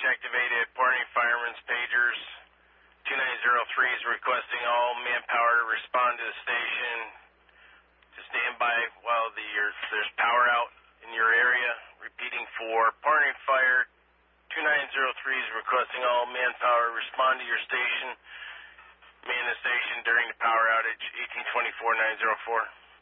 activated. Partnering firemen's pagers. 2903 is requesting all manpower to respond to the station. To stand by while there's power out in your area. Repeating for partnering fire. 2903 is requesting all manpower respond to your station. Man the station during the power outage. 1824-904.